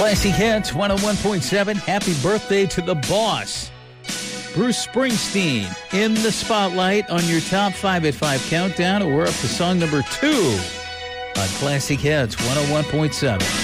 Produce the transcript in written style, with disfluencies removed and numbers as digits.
Classic Hits 101.7. Happy birthday to the boss, Bruce Springsteen, in the spotlight on your top 5 at 5 countdown. We're up to song number 2 on Classic Hits 101.7.